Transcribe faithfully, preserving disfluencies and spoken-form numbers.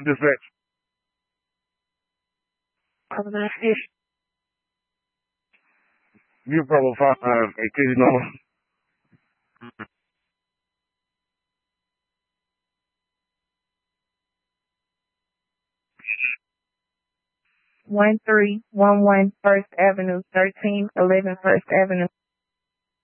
Dispatch. You probably find a case number. One three one one First Avenue, thirteen eleven First Avenue.